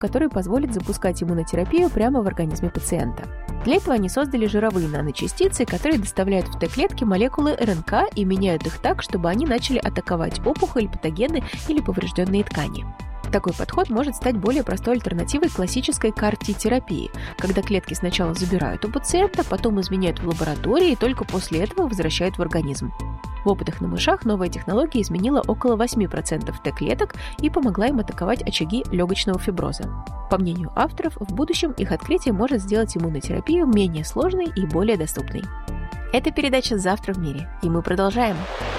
который позволит запускать иммунотерапию прямо в организме пациента. Для этого они создали жировые наночастицы, которые доставляют в Т-клетки молекулы РНК и меняют их так, чтобы они начали атаковать опухоль, патогены или поврежденные ткани. Такой подход может стать более простой альтернативой классической CAR-T-терапии, когда клетки сначала забирают у пациента, потом изменяют в лаборатории и только после этого возвращают в организм. В опытах на мышах новая технология изменила около 8% Т-клеток и помогла им атаковать очаги легочного фиброза. По мнению авторов, в будущем их открытие может сделать иммунотерапию менее сложной и более доступной. Это передача «Завтра в мире», и мы продолжаем.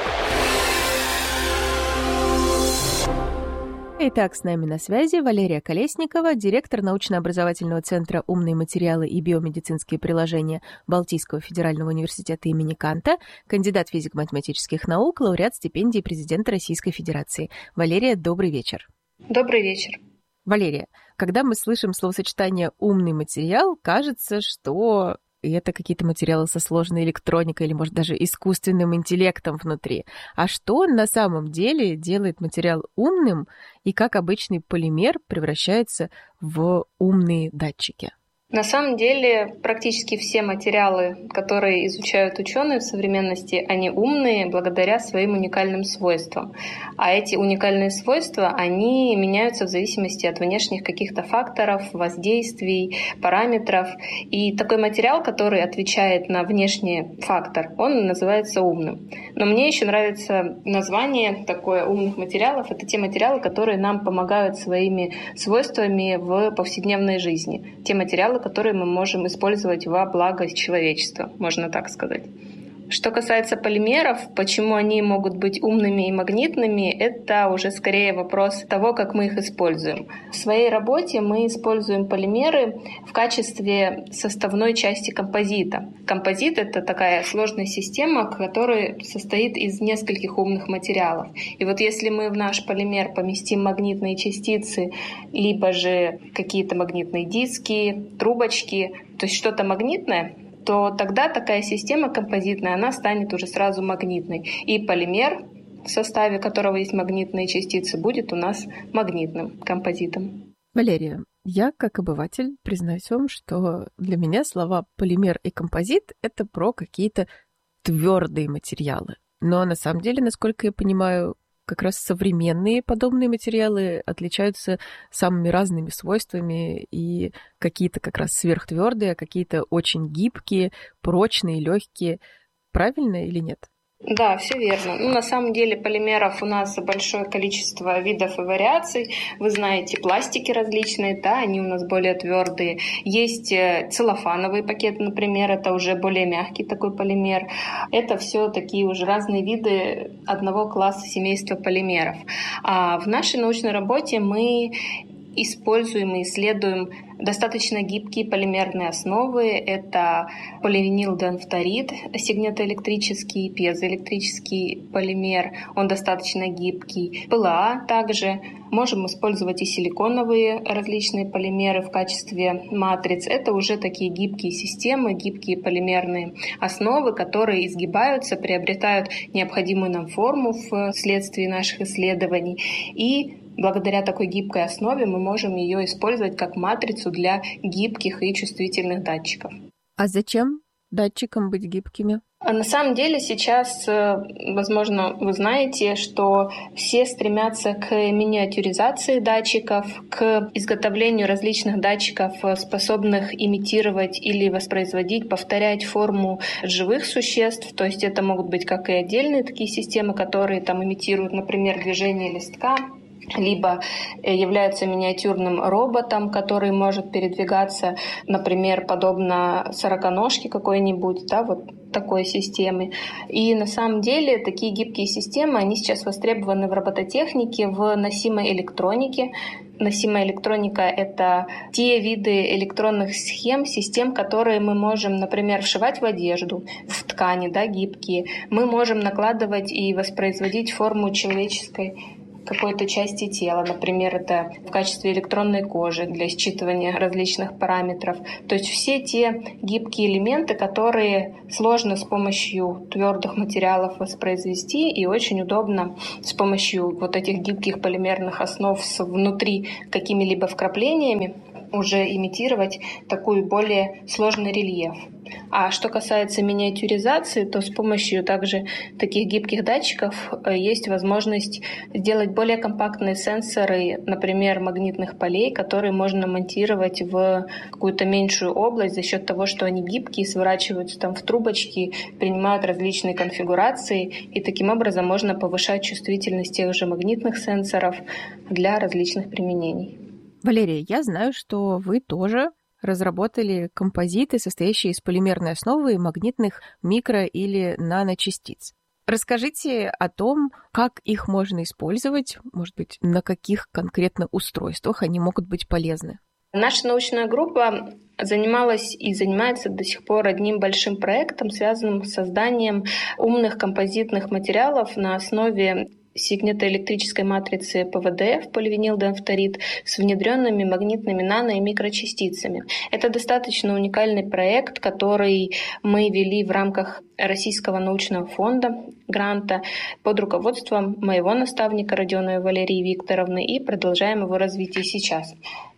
Итак, с нами на связи Валерия Колесникова, директор научно-образовательного центра «Умные материалы и биомедицинские приложения» Балтийского федерального университета имени Канта, кандидат физико-математических наук, лауреат стипендии президента Российской Федерации. Валерия, добрый вечер. Добрый вечер. Валерия, когда мы слышим словосочетание «умный материал», кажется, что это какие-то материалы со сложной электроникой или, может, даже искусственным интеллектом внутри. А что на самом деле делает материал умным и как обычный полимер превращается в умные датчики? На самом деле практически все материалы, которые изучают ученые в современности, они умные благодаря своим уникальным свойствам. А эти уникальные свойства, они меняются в зависимости от внешних каких-то факторов, воздействий, параметров. И такой материал, который отвечает на внешний фактор, он называется умным. Но мне еще нравится название такое умных материалов. Это те материалы, которые нам помогают своими свойствами в повседневной жизни. Те материалы, которые мы можем использовать во благо человечества, можно так сказать. Что касается полимеров, почему они могут быть умными и магнитными, это уже скорее вопрос того, как мы их используем. В своей работе мы используем полимеры в качестве составной части композита. Композит — это такая сложная система, которая состоит из нескольких умных материалов. И вот если мы в наш полимер поместим магнитные частицы, либо же какие-то магнитные диски, трубочки, то есть что-то магнитное, то тогда такая система композитная, она станет уже сразу магнитной. И полимер, в составе которого есть магнитные частицы, будет у нас магнитным композитом. Валерия, я как обыватель признаюсь вам, что для меня слова полимер и композит — это про какие-то твердые материалы. Но на самом деле, насколько я понимаю, как раз современные подобные материалы отличаются самыми разными свойствами, и какие-то как раз сверхтвердые, а какие-то очень гибкие, прочные, легкие. Правильно или нет? Да, все верно. На самом деле полимеров у нас большое количество видов и вариаций. Вы знаете, пластики различные, да, они у нас более твердые. Есть целлофановые пакеты, например, это уже более мягкий такой полимер. Это все такие уже разные виды одного класса семейства полимеров. А в нашей научной работе мы используем и исследуем достаточно гибкие полимерные основы. Это поливинилдианфторид, сигнатоэлектрический, пьезоэлектрический полимер. Он достаточно гибкий. ПЛА также. Можем использовать и силиконовые различные полимеры в качестве матриц. Это уже такие гибкие системы, гибкие полимерные основы, которые изгибаются, приобретают необходимую нам форму вследствие наших исследований. И благодаря такой гибкой основе мы можем ее использовать как матрицу для гибких и чувствительных датчиков. А зачем датчикам быть гибкими? На самом деле сейчас, возможно, вы знаете, что все стремятся к миниатюризации датчиков, к изготовлению различных датчиков, способных имитировать или воспроизводить, повторять форму живых существ. То есть это могут быть как и отдельные такие системы, которые там имитируют, например, движение листка, либо являются миниатюрным роботом, который может передвигаться, например, подобно сороконожке какой-нибудь, да, вот такой системе. И на самом деле такие гибкие системы, они сейчас востребованы в робототехнике, в носимой электронике. Носимая электроника — это те виды электронных схем, систем, которые мы можем, например, вшивать в одежду, в ткани, да, гибкие. Мы можем накладывать и воспроизводить форму человеческой какой-то части тела. Например, это в качестве электронной кожи для считывания различных параметров. То есть все те гибкие элементы, которые сложно с помощью твердых материалов воспроизвести, и очень удобно с помощью вот этих гибких полимерных основ внутри какими-либо вкраплениями уже имитировать такой более сложный рельеф. А что касается миниатюризации, то с помощью также таких гибких датчиков есть возможность сделать более компактные сенсоры, например, магнитных полей, которые можно монтировать в какую-то меньшую область за счет того, что они гибкие, сворачиваются там в трубочки, принимают различные конфигурации, и таким образом можно повышать чувствительность тех же магнитных сенсоров для различных применений. Валерия, я знаю, что вы тоже разработали композиты, состоящие из полимерной основы и магнитных микро- или наночастиц. Расскажите о том, как их можно использовать, может быть, на каких конкретно устройствах они могут быть полезны. Наша научная группа занималась и занимается до сих пор одним большим проектом, связанным с созданием умных композитных материалов на основе сигнетоэлектрической матрицы ПВДФ, поливинилденфторид, с внедренными магнитными нано- и микрочастицами. Это достаточно уникальный проект, который мы вели в рамках Российского научного фонда гранта под руководством моего наставника Родионовой Валерии Викторовны, и продолжаем его развитие сейчас.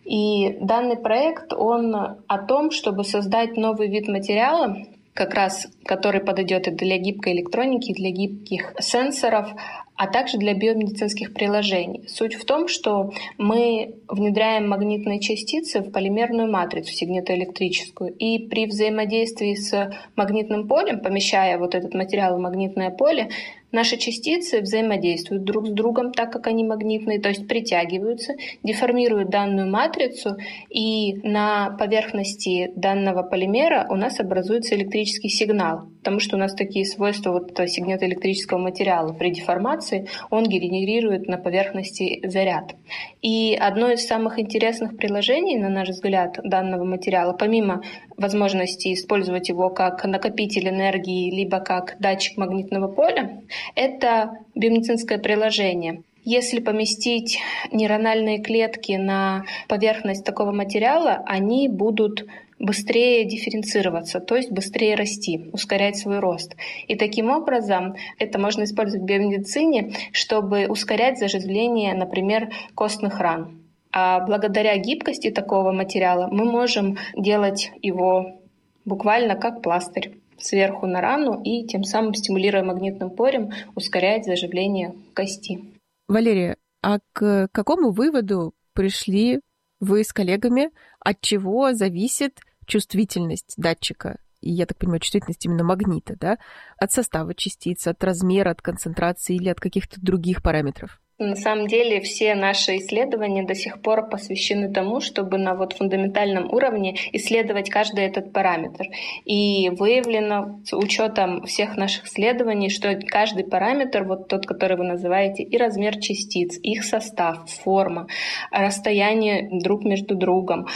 И данный проект, он о том, чтобы создать новый вид материала, как раз который подойдет и для гибкой электроники, и для гибких сенсоров, а также для биомедицинских приложений. Суть в том, что мы внедряем магнитные частицы в полимерную матрицу сигнетоэлектрическую, и при взаимодействии с магнитным полем, помещая вот этот материал в магнитное поле, наши частицы взаимодействуют друг с другом, так как они магнитные, то есть притягиваются, деформируют данную матрицу, и на поверхности данного полимера у нас образуется электрический сигнал, потому что у нас такие свойства вот этого сигнетоэлектрического материала. При деформации он генерирует на поверхности заряд. И одно из самых интересных приложений, на наш взгляд, данного материала, помимо возможности использовать его как накопитель энергии, либо как датчик магнитного поля, это биомедицинское приложение. Если поместить нейрональные клетки на поверхность такого материала, они будут быстрее дифференцироваться, то есть быстрее расти, ускорять свой рост. И таким образом это можно использовать в биомедицине, чтобы ускорять заживление, например, костных ран. А благодаря гибкости такого материала мы можем делать его буквально как пластырь сверху на рану и тем самым, стимулируя магнитным полем, ускорять заживление кости. Валерия, а к какому выводу пришли вы с коллегами, от чего зависит чувствительность датчика? И, я так понимаю, чувствительность именно магнита, да? От состава частиц, от размера, от концентрации или от каких-то других параметров? На самом деле все наши исследования до сих пор посвящены тому, чтобы на вот фундаментальном уровне исследовать каждый этот параметр. И выявлено с учетом всех наших исследований, что каждый параметр, вот тот, который вы называете, и размер частиц, их состав, форма, расстояние друг между другом,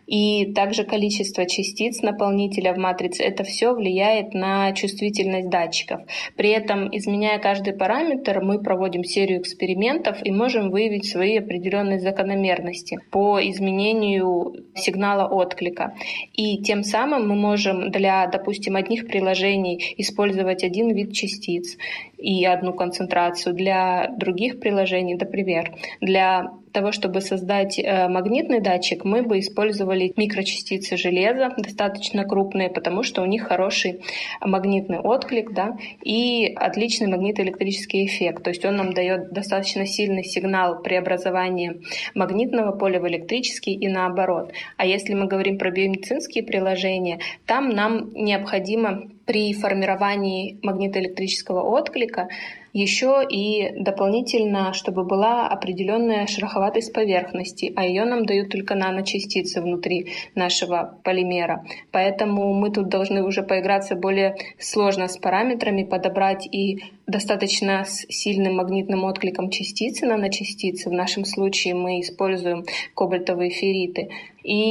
и также количество частиц наполнителя в матрице, это все влияет на чувствительность датчиков. При этом, изменяя каждый параметр, мы проводим серию экспериментов и можем выявить свои определенные закономерности по изменению сигнала отклика. И тем самым мы можем для, допустим, одних приложений использовать один вид частиц и одну концентрацию, для других приложений, например, для того, чтобы создать магнитный датчик, мы бы использовали микрочастицы железа, достаточно крупные, потому что у них хороший магнитный отклик, да, и отличный магнитоэлектрический эффект. То есть он нам дает достаточно сильный сигнал преобразования магнитного поля в электрический и наоборот. А если мы говорим про биомедицинские приложения, там нам необходимо при формировании магнитоэлектрического отклика еще и дополнительно, чтобы была определенная шероховатость поверхности, а ее нам дают только наночастицы внутри нашего полимера. Поэтому мы тут должны уже поиграться более сложно с параметрами, подобрать и достаточно с сильным магнитным откликом частицы, наночастицы. В нашем случае мы используем кобальтовые ферриты. И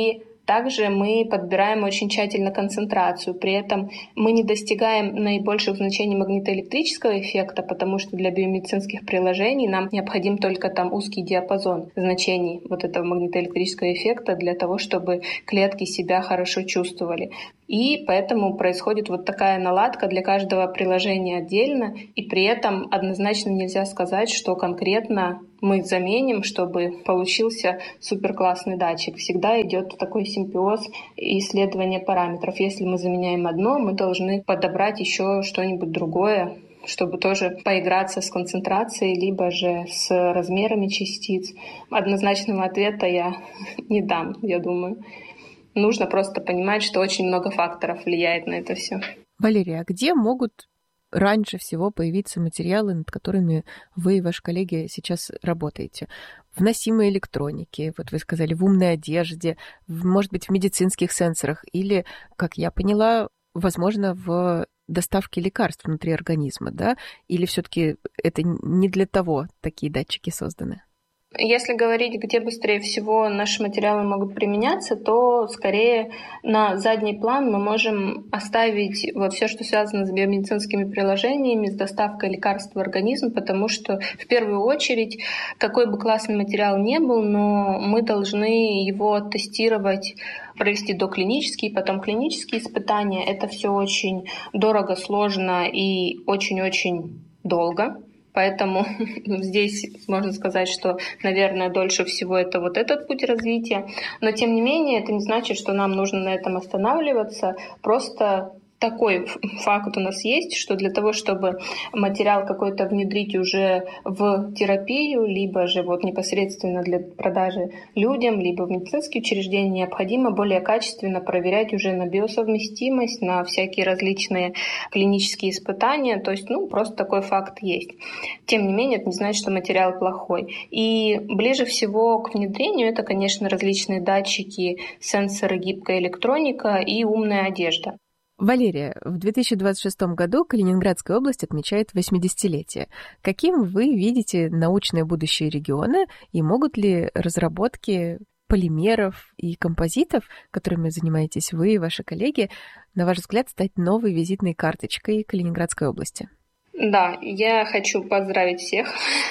Также мы подбираем очень тщательно концентрацию. При этом мы не достигаем наибольших значений магнитоэлектрического эффекта, потому что для биомедицинских приложений нам необходим только там узкий диапазон значений вот этого магнитоэлектрического эффекта для того, чтобы клетки себя хорошо чувствовали. И поэтому происходит вот такая наладка для каждого приложения отдельно, и при этом однозначно нельзя сказать, что конкретно мы заменим, чтобы получился суперклассный датчик. Всегда идет такой симбиоз и исследование параметров. Если мы заменяем одно, мы должны подобрать еще что-нибудь другое, чтобы тоже поиграться с концентрацией, либо же с размерами частиц. Однозначного ответа я не дам, я думаю. Нужно просто понимать, что очень много факторов влияет на это все. Валерия, а где могут раньше всего появиться материалы, над которыми вы и ваши коллеги сейчас работаете? В носимой электронике, вот вы сказали, в умной одежде, может быть, в медицинских сенсорах или, как я поняла, возможно, в доставке лекарств внутри организма, да? Или все-таки это не для того такие датчики созданы? Если говорить, где быстрее всего наши материалы могут применяться, то скорее на задний план мы можем оставить вот все, что связано с биомедицинскими приложениями, с доставкой лекарств в организм, потому что в первую очередь, какой бы классный материал ни был, но мы должны его тестировать, провести доклинические, потом клинические испытания. Это все очень дорого, сложно и очень-очень долго. Поэтому здесь можно сказать, что, наверное, дольше всего это вот этот путь развития. Но, тем не менее, это не значит, что нам нужно на этом останавливаться. Просто такой факт у нас есть, что для того, чтобы материал какой-то внедрить уже в терапию, либо же вот непосредственно для продажи людям, либо в медицинские учреждения, необходимо более качественно проверять уже на биосовместимость, на всякие различные клинические испытания. То есть, просто такой факт есть. Тем не менее, это не значит, что материал плохой. И ближе всего к внедрению это, конечно, различные датчики, сенсоры, гибкая электроника и умная одежда. Валерия, в 2026 году Калининградская область отмечает 80-летие. Каким вы видите научное будущее региона и могут ли разработки полимеров и композитов, которыми занимаетесь вы и ваши коллеги, на ваш взгляд, стать новой визитной карточкой Калининградской области? Да, я хочу поздравить всех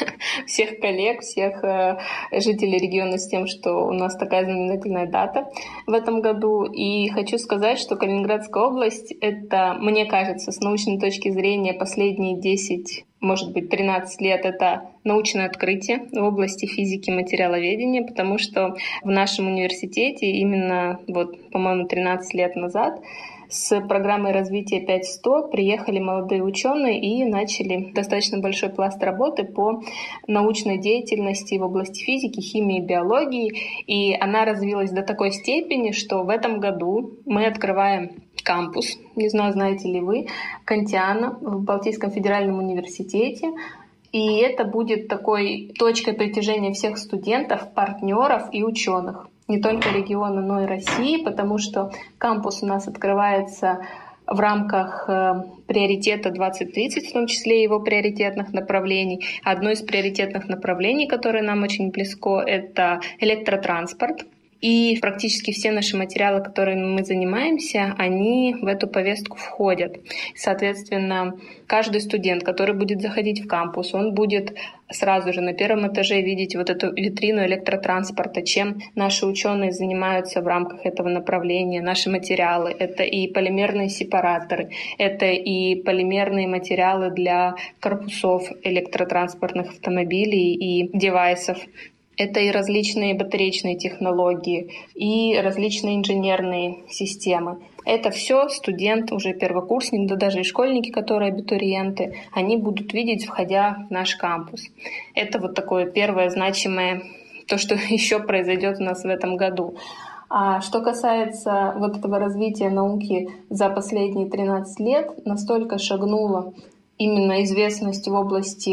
коллег, всех жителей региона с тем, что у нас такая знаменательная дата в этом году. И хочу сказать, что Калининградская область — это, мне кажется, с научной точки зрения последние 10, может быть, 13 лет — это научное открытие в области физики и материаловедения, потому что в нашем университете именно, по-моему, 13 лет назад с программой развития 5.100 приехали молодые ученые и начали достаточно большой пласт работы по научной деятельности в области физики, химии и биологии. И она развилась до такой степени, что в этом году мы открываем кампус, не знаю, знаете ли вы, Кантиана в Балтийском федеральном университете. И это будет такой точкой притяжения всех студентов, партнеров и ученых. Не только региона, но и России, потому что кампус у нас открывается в рамках приоритета 2030, в том числе его приоритетных направлений. Одно из приоритетных направлений, которое нам очень близко, это электротранспорт. И практически все наши материалы, которыми мы занимаемся, они в эту повестку входят. Соответственно, каждый студент, который будет заходить в кампус, он будет сразу же на первом этаже видеть вот эту витрину электротранспорта, чем наши ученые занимаются в рамках этого направления, наши материалы. Это и полимерные сепараторы, это и полимерные материалы для корпусов электротранспортных автомобилей и девайсов. Это и различные батареечные технологии, и различные инженерные системы. Это все студент, уже первокурсник, да даже и школьники, которые абитуриенты, они будут видеть, входя в наш кампус. Это вот такое первое значимое, то, что еще произойдет у нас в этом году. А что касается вот этого развития науки за последние 13 лет, настолько шагнула именно известность в области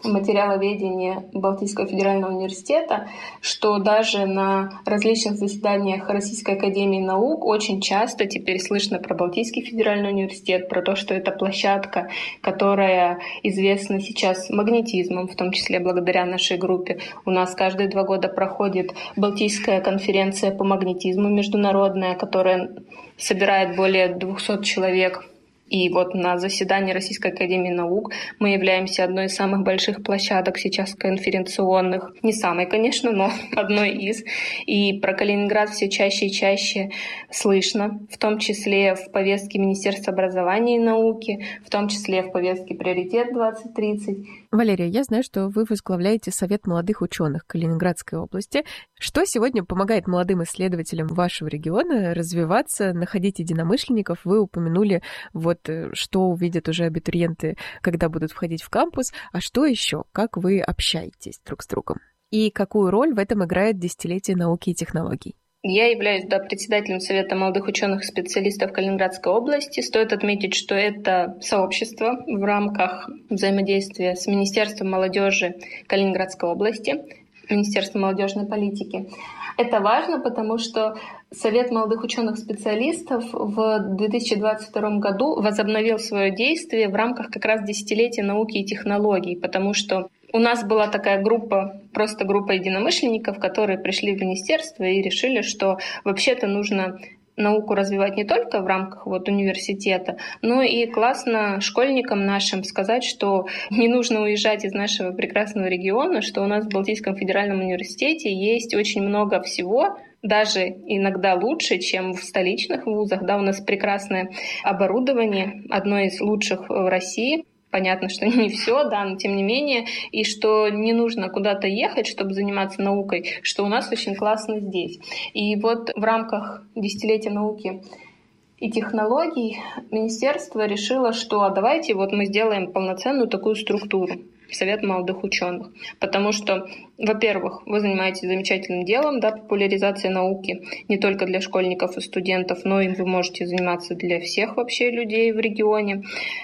материаловедения Балтийского федерального университета, что даже на различных заседаниях Российской академии наук очень часто теперь слышно про Балтийский федеральный университет, про то, что это площадка, которая известна сейчас магнетизмом, в том числе благодаря нашей группе. У нас каждые 2 года проходит Балтийская конференция по магнетизму международная, которая собирает более 200 человек. И вот на заседании Российской академии наук мы являемся одной из самых больших площадок сейчас конференционных. Не самой, конечно, но одной из. И про Калининград все чаще и чаще слышно, в том числе в повестке Министерства образования и науки, в том числе в повестке «Приоритет 2030». Валерия, я знаю, что вы возглавляете Совет молодых ученых Калининградской области. Что сегодня помогает молодым исследователям вашего региона развиваться, находить единомышленников? Вы упомянули, что увидят уже абитуриенты, когда будут входить в кампус. А что еще? Как вы общаетесь друг с другом? И какую роль в этом играет десятилетие науки и технологий? Я являюсь председателем Совета молодых ученых и специалистов Калининградской области. Стоит отметить, что это сообщество в рамках взаимодействия с Министерством молодежи Калининградской области, Министерством молодежной политики. Это важно, потому что Совет молодых ученых специалистов в 2022 году возобновил свое действие в рамках как раз десятилетия науки и технологий, потому что у нас была такая группа, просто группа единомышленников, которые пришли в министерство и решили, что вообще-то нужно науку развивать не только в рамках университета, но и классно школьникам нашим сказать, что не нужно уезжать из нашего прекрасного региона, что у нас в Балтийском федеральном университете есть очень много всего, даже иногда лучше, чем в столичных вузах. Да, у нас прекрасное оборудование, одно из лучших в России. Понятно, что не все, да, но тем не менее, и что не нужно куда-то ехать, чтобы заниматься наукой, что у нас очень классно здесь. И вот в рамках десятилетия науки и технологий министерство решило, что давайте мы сделаем полноценную такую структуру. Совет молодых ученых. Потому что, во-первых, вы занимаетесь замечательным делом, популяризацией науки не только для школьников и студентов, но и вы можете заниматься для всех вообще людей в регионе.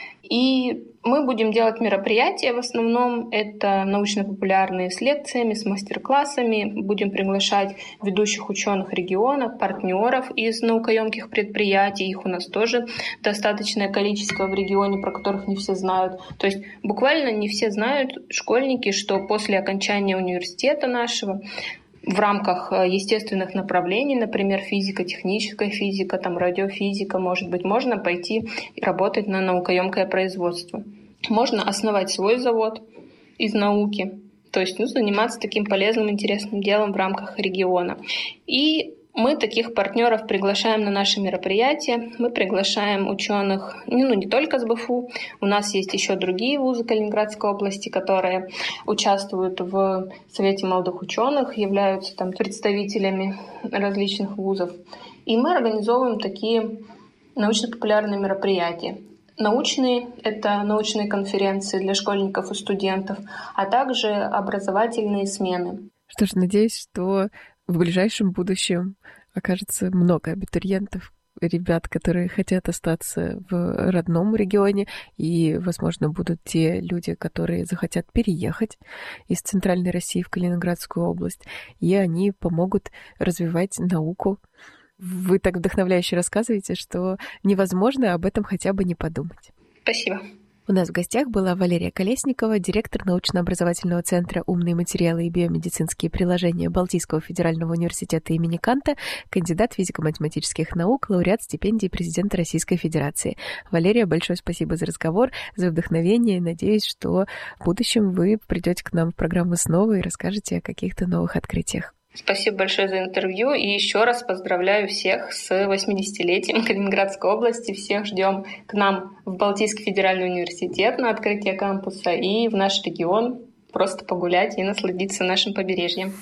И мы будем делать мероприятия, в основном это научно-популярные с лекциями, с мастер-классами. Будем приглашать ведущих ученых региона, партнеров из наукоемких предприятий. Их у нас тоже достаточное количество в регионе, про которых не все знают. То есть буквально не все знают, школьники, что после окончания университета нашего в рамках естественных направлений, например, физика, техническая физика, радиофизика, может быть, можно пойти работать на наукоемкое производство. Можно основать свой завод из науки, то есть заниматься таким полезным, интересным делом в рамках региона. И мы таких партнеров приглашаем на наши мероприятия. Мы приглашаем ученых, не только с БФУ. У нас есть еще другие вузы Калининградской области, которые участвуют в Совете молодых ученых, являются представителями различных вузов. И мы организовываем такие научно-популярные мероприятия. Научные — это научные конференции для школьников и студентов, а также образовательные смены. Что ж, надеюсь, что в ближайшем будущем окажется много абитуриентов, ребят, которые хотят остаться в родном регионе, и, возможно, будут те люди, которые захотят переехать из Центральной России в Калининградскую область, и они помогут развивать науку. Вы так вдохновляюще рассказываете, что невозможно об этом хотя бы не подумать. Спасибо. У нас в гостях была Валерия Колесникова, директор научно-образовательного центра «Умные материалы и биомедицинские приложения» Балтийского федерального университета имени Канта, кандидат физико-математических наук, лауреат стипендии президента Российской Федерации. Валерия, большое спасибо за разговор, за вдохновение. Надеюсь, что в будущем вы придете к нам в программу снова и расскажете о каких-то новых открытиях. Спасибо большое за интервью и еще раз поздравляю всех с 80-летием Калининградской области. Всех ждем к нам в Балтийский федеральный университет на открытие кампуса и в наш регион просто погулять и насладиться нашим побережьем.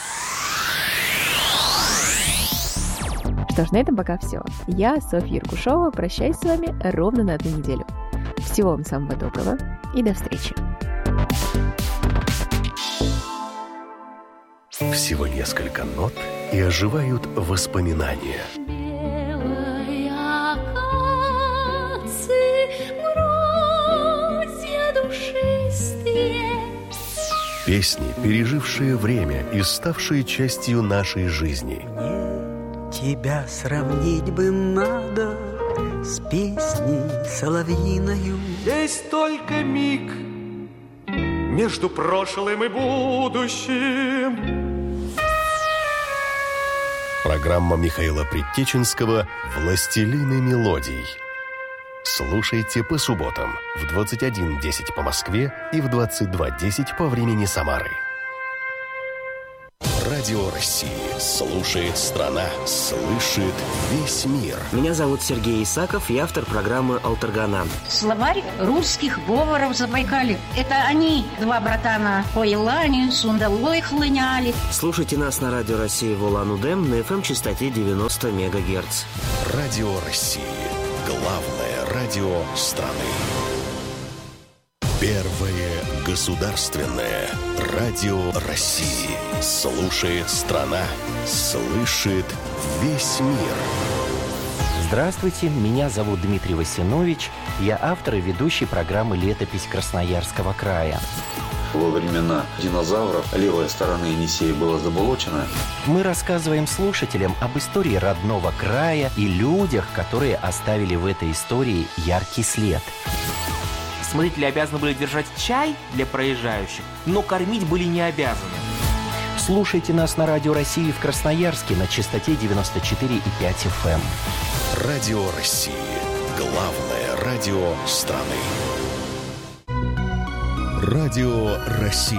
Что ж, на этом пока все. Я, Софья Иркушова, прощаюсь с вами ровно на 1 неделю. Всего вам самого доброго и до встречи. Всего несколько нот, и оживают воспоминания. Белые акации, гроздья душистые, Песни, пережившие время и ставшие частью нашей жизни. Мне тебя сравнить бы надо с песней соловьиною. Есть только миг между прошлым и будущим. Программа Михаила Предтеченского «Властелины мелодий». Слушайте по субботам в 21:10 по Москве и в 22:10 по времени Самары. Радио России. Слушает страна. Слышит весь мир. Меня зовут Сергей Исаков, я автор программы «Алтаргана». Словарь русских говоров Забайкалья. Это они, два братана по Елане, Сундалой хлыняли. Слушайте нас на Радио России в Улан-Удэ на FM-частоте 90 МГц. Радио России. Главное радио страны. Первое государственное радио России. Слушает страна. Слышит весь мир. Здравствуйте, меня зовут Дмитрий Васинович. Я автор и ведущий программы «Летопись Красноярского края». Во времена динозавров левая сторона Енисея была заболочена. Мы рассказываем слушателям об истории родного края и людях, которые оставили в этой истории яркий след. Смотрители обязаны были держать чай для проезжающих, но кормить были не обязаны. Слушайте нас на Радио России в Красноярске на частоте 94,5 FM. Радио России. Главное радио страны. Радио России.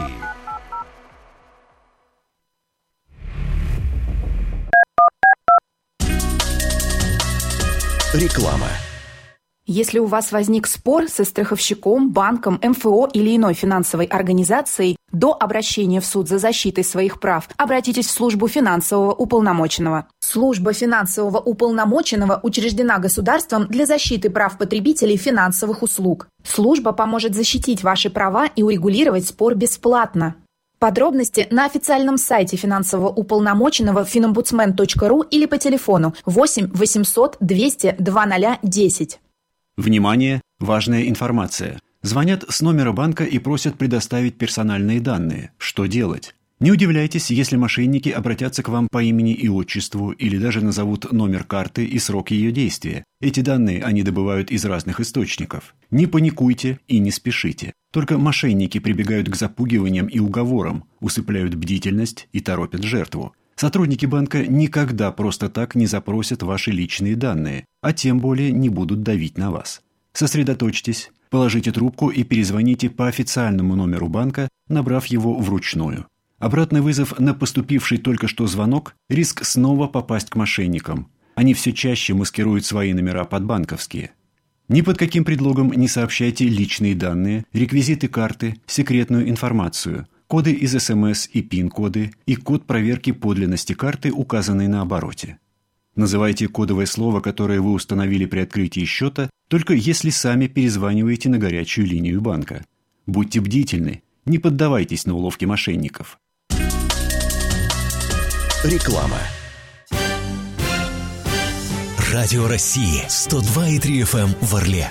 Реклама. Если у вас возник спор со страховщиком, банком, МФО или иной финансовой организацией, до обращения в суд за защитой своих прав обратитесь в службу финансового уполномоченного. Служба финансового уполномоченного учреждена государством для защиты прав потребителей финансовых услуг. Служба поможет защитить ваши права и урегулировать спор бесплатно. Подробности на официальном сайте финансового уполномоченного finombudsman.ru или по телефону 8 800 200 2010. Внимание! Важная информация. Звонят с номера банка и просят предоставить персональные данные. Что делать? Не удивляйтесь, если мошенники обратятся к вам по имени и отчеству или даже назовут номер карты и срок ее действия. Эти данные они добывают из разных источников. Не паникуйте и не спешите. Только мошенники прибегают к запугиваниям и уговорам, усыпляют бдительность и торопят жертву. Сотрудники банка никогда просто так не запросят ваши личные данные, а тем более не будут давить на вас. Сосредоточьтесь, положите трубку и перезвоните по официальному номеру банка, набрав его вручную. Обратный вызов на поступивший только что звонок – риск снова попасть к мошенникам. Они все чаще маскируют свои номера под банковские. Ни под каким предлогом не сообщайте личные данные, реквизиты карты, секретную информацию, коды из СМС и ПИН-коды и код проверки подлинности карты, указанный на обороте. Называйте кодовое слово, которое вы установили при открытии счета, только если сами перезваниваете на горячую линию банка. Будьте бдительны, не поддавайтесь на уловки мошенников. Реклама. Радио России 102,3 FM в Орле.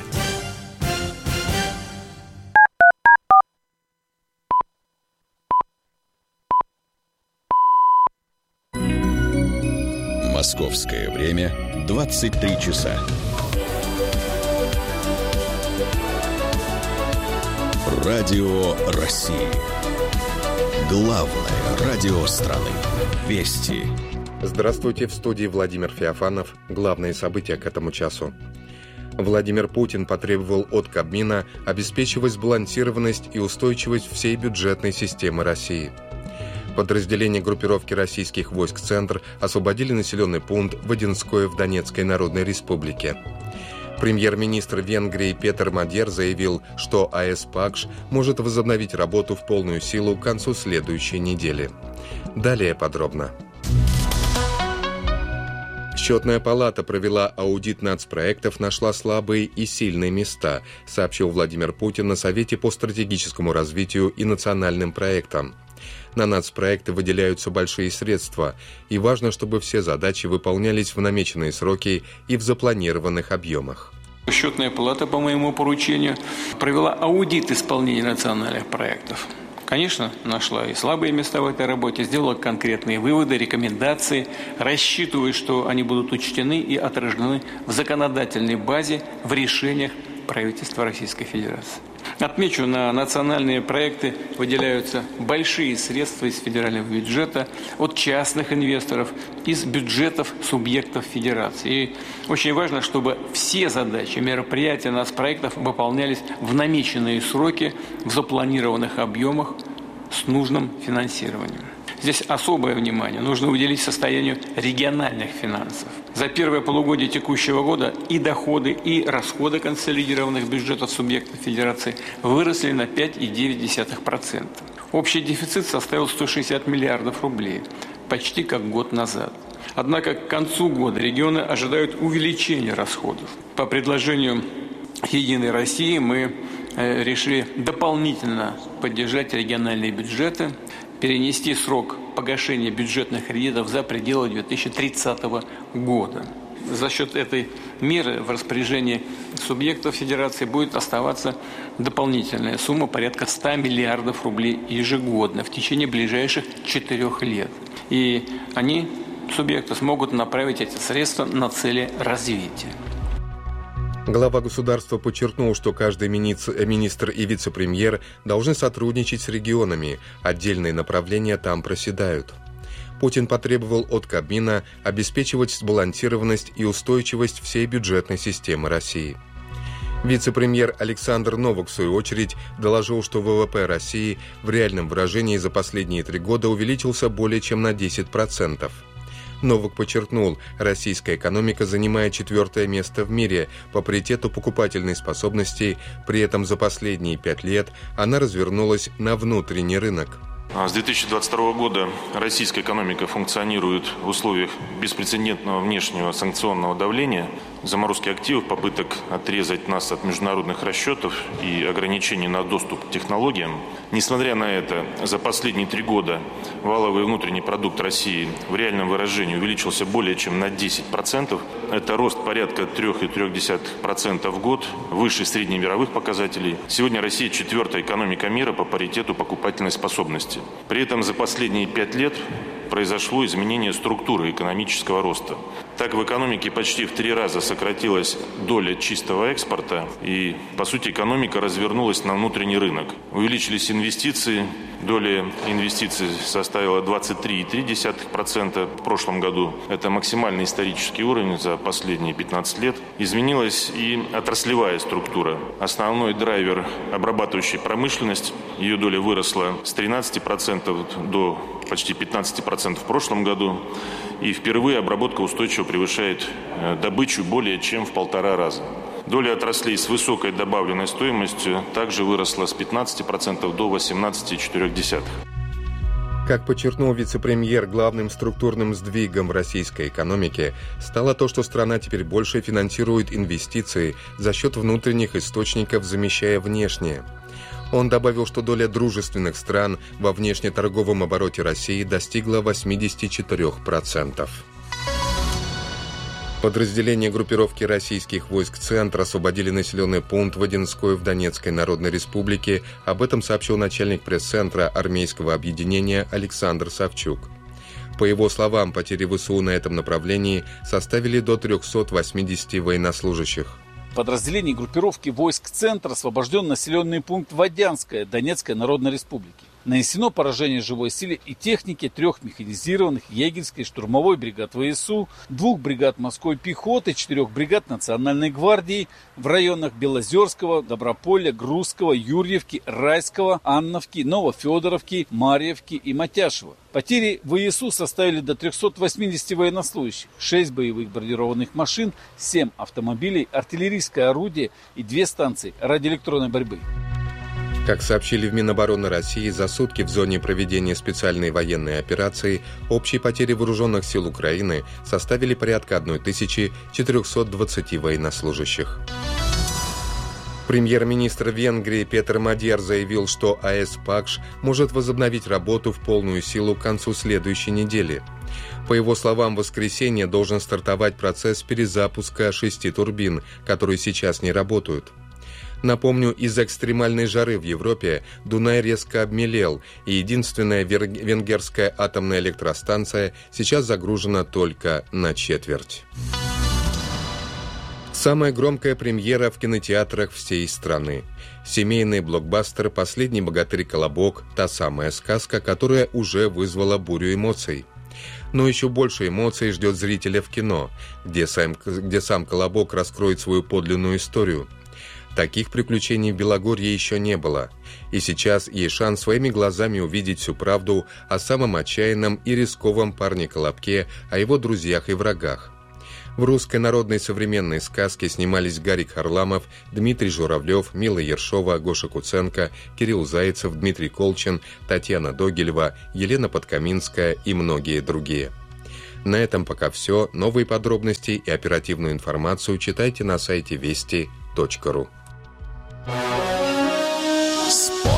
Московское время 23 часа. Радио России. Главное радио страны. Вести. Здравствуйте, в студии Владимир Феофанов. Главные события к этому часу. Владимир Путин потребовал от Кабмина обеспечивать сбалансированность и устойчивость всей бюджетной системы России. Подразделения группировки российских войск «Центр» освободили населенный пункт Водинское в Донецкой Народной Республике. Премьер-министр Венгрии Петер Мадер заявил, что АЭС Пакш может возобновить работу в полную силу к концу следующей недели. Далее подробно. Счетная палата провела аудит нацпроектов, нашла слабые и сильные места, сообщил Владимир Путин на Совете по стратегическому развитию и национальным проектам. На нацпроекты выделяются большие средства, и важно, чтобы все задачи выполнялись в намеченные сроки и в запланированных объемах. Счетная палата по моему поручению провела аудит исполнения национальных проектов. Конечно, нашла и слабые места в этой работе, сделала конкретные выводы, рекомендации, рассчитывая, что они будут учтены и отражены в законодательной базе в решениях правительства Российской Федерации. Отмечу, на национальные проекты выделяются большие средства из федерального бюджета, от частных инвесторов, из бюджетов субъектов федерации. И очень важно, чтобы все задачи, мероприятия нацпроектов выполнялись в намеченные сроки, в запланированных объемах с нужным финансированием. Здесь особое внимание нужно уделить состоянию региональных финансов. За первое полугодие текущего года и доходы, и расходы консолидированных бюджетов субъектов Федерации выросли на 5,9%. Общий дефицит составил 160 миллиардов рублей, почти как год назад. Однако к концу года регионы ожидают увеличения расходов. По предложению «Единой России» мы решили дополнительно поддержать региональные бюджеты, перенести срок погашения бюджетных кредитов за пределы 2030 года. За счет этой меры в распоряжении субъектов Федерации будет оставаться дополнительная сумма порядка 100 миллиардов рублей ежегодно в течение ближайших 4 лет. И они, субъекты, смогут направить эти средства на цели развития. Глава государства подчеркнул, что каждый министр и вице-премьер должны сотрудничать с регионами, отдельные направления там проседают. Путин потребовал от Кабмина обеспечивать сбалансированность и устойчивость всей бюджетной системы России. Вице-премьер Александр Новак, в свою очередь, доложил, что ВВП России в реальном выражении за последние 3 года увеличился более чем на 10%. Новак подчеркнул, российская экономика занимает 4-е место в мире по паритету покупательной способности, при этом за последние 5 лет она развернулась на внутренний рынок. С 2022 года российская экономика функционирует в условиях беспрецедентного внешнего санкционного давления, заморозки активов, попыток отрезать нас от международных расчетов и ограничений на доступ к технологиям. Несмотря на это, за последние 3 года валовый внутренний продукт России в реальном выражении увеличился более чем на 10%. Это рост порядка 3,3% в год, выше среднемировых показателей. Сегодня Россия 4-я экономика мира по паритету покупательной способности. При этом за последние 5 лет произошло изменение структуры экономического роста. Так, в экономике почти в 3 раза сократилась доля чистого экспорта, и, по сути, экономика развернулась на внутренний рынок. Увеличились инвестиции, доля инвестиций составила 23,3% в прошлом году. Это максимальный исторический уровень за последние 15 лет. Изменилась и отраслевая структура. Основной драйвер – обрабатывающая промышленность. Ее доля выросла с 13% до почти 15% в прошлом году. И впервые обработка устойчиво превышает добычу более чем в 1,5 раза. Доля отраслей с высокой добавленной стоимостью также выросла с 15% до 18,4%. Как подчеркнул вице-премьер, главным структурным сдвигом в российской экономике стало то, что страна теперь больше финансирует инвестиции за счет внутренних источников, замещая внешние. Он добавил, что доля дружественных стран во внешнеторговом обороте России достигла 84%. Подразделения группировки российских войск «Центр» освободили населенный пункт Водинской в Донецкой Народной Республике. Об этом сообщил начальник пресс-центра армейского объединения Александр Савчук. По его словам, потери ВСУ на этом направлении составили до 380 военнослужащих. Подразделений группировки войск «Центр» освобожден населенный пункт Водянская Донецкой Народной Республики. Нанесено поражение живой силе и технике 3 механизированных егерской штурмовой бригад ВСУ, 2 бригад морской пехоты, 4 бригад Национальной гвардии в районах Белозерского, Доброполя, Грузского, Юрьевки, Райского, Анновки, Новофедоровки, Марьевки и Матяшева. Потери ВСУ составили до 380 военнослужащих, 6 боевых бронированных машин, 7 автомобилей, артиллерийское орудие и 2 станции радиоэлектронной борьбы. Как сообщили в Минобороны России, за сутки в зоне проведения специальной военной операции общие потери вооруженных сил Украины составили порядка 1420 военнослужащих. Премьер-министр Венгрии Петер Мадьяр заявил, что АЭС Пакш может возобновить работу в полную силу к концу следующей недели. По его словам, в воскресенье должен стартовать процесс перезапуска 6 турбин, которые сейчас не работают. Напомню, из-за экстремальной жары в Европе Дунай резко обмелел, и единственная венгерская атомная электростанция сейчас загружена только на четверть. Самая громкая премьера в кинотеатрах всей страны. Семейный блокбастер «Последний богатырь-колобок» – та самая сказка, которая уже вызвала бурю эмоций. Но еще больше эмоций ждет зрителя в кино, где сам Колобок раскроет свою подлинную историю. Таких приключений в Белогорье еще не было. И сейчас есть шанс своими глазами увидеть всю правду о самом отчаянном и рисковом парне Колобке, о его друзьях и врагах. В русской народной современной сказке снимались Гарик Харламов, Дмитрий Журавлев, Мила Ершова, Гоша Куценко, Кирилл Зайцев, Дмитрий Колчин, Татьяна Догилева, Елена Подкаминская и многие другие. На этом пока все. Новые подробности и оперативную информацию читайте на сайте вести.ру. Спорт.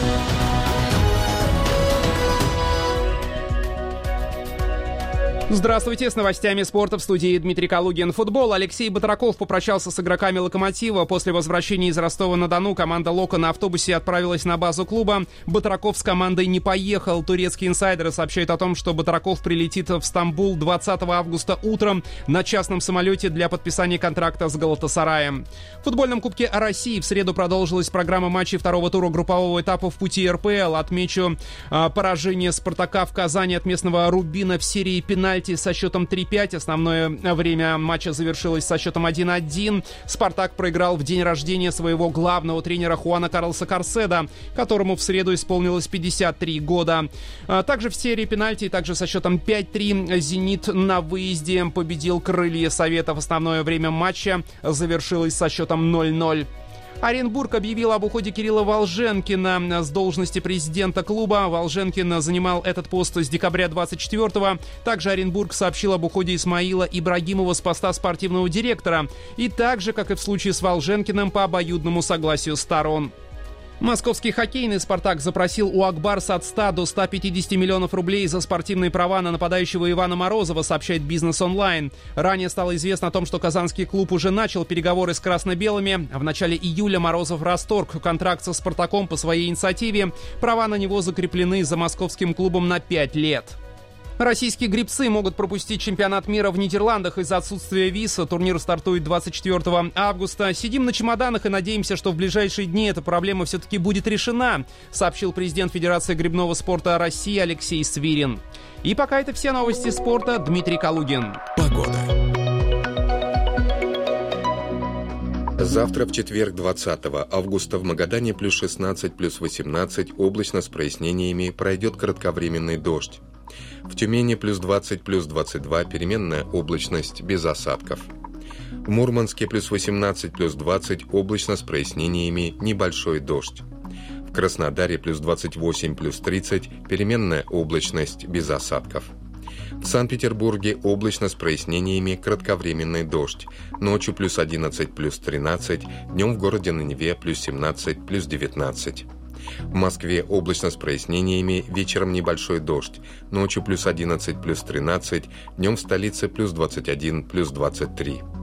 Здравствуйте, с новостями спорта в студии Дмитрий Калугин. Футбол. Алексей Батраков попрощался с игроками «Локомотива». После возвращения из Ростова-на-Дону команда «Локо» на автобусе отправилась на базу клуба. Батраков с командой не поехал. Турецкие инсайдеры сообщают о том, что Батраков прилетит в Стамбул 20 августа утром на частном самолете для подписания контракта с «Галатасараем». В футбольном Кубке России в среду продолжилась программа матчей второго тура группового этапа в пути РПЛ. Отмечу поражение «Спартака» в Казани от местного «Рубина» в серии пенальти со счетом 3-5. Основное время матча завершилось со счетом 1-1. «Спартак» проиграл в день рождения своего главного тренера Хуана Карлоса Карседа, которому в среду исполнилось 53 года. Также в серии пенальти, также со счетом 5-3 «Зенит» на выезде победил «Крылья Советов». Основное время матча завершилось со счетом 0-0. Оренбург объявил об уходе Кирилла Волженкина с должности президента клуба. Волженкин занимал этот пост с декабря 24-го. Также Оренбург сообщил об уходе Исмаила Ибрагимова с поста спортивного директора. И также, как и в случае с Волженкиным, по обоюдному согласию сторон. Московский хоккейный «Спартак» запросил у Акбарса от 100 до 150 миллионов рублей за спортивные права на нападающего Ивана Морозова, сообщает «Бизнес Онлайн». Ранее стало известно о том, что казанский клуб уже начал переговоры с красно-белыми. В начале июля Морозов расторг контракт со «Спартаком» по своей инициативе. Права на него закреплены за московским клубом на 5 лет. Российские гребцы могут пропустить чемпионат мира в Нидерландах из-за отсутствия виз. Турнир стартует 24 августа. Сидим на чемоданах и надеемся, что в ближайшие дни эта проблема все-таки будет решена, сообщил президент Федерации гребного спорта России Алексей Свирин. И пока это все новости спорта. Дмитрий Калугин. Погода. Завтра в четверг, 20 августа, в Магадане плюс 16, плюс 18, облачно с прояснениями, пройдет кратковременный дождь. В Тюмени плюс 20, плюс 22, переменная облачность, без осадков. В Мурманске плюс 18, плюс 20, облачно с прояснениями, небольшой дождь. В Краснодаре плюс 28, плюс 30, переменная облачность, без осадков. В Санкт-Петербурге облачно с прояснениями, кратковременный дождь. Ночью плюс 11, плюс 13, днем в городе на Неве плюс 17, плюс 19. В Москве облачно с прояснениями, вечером небольшой дождь. Ночью плюс 11, плюс 13, днем в столице плюс 21, плюс 23.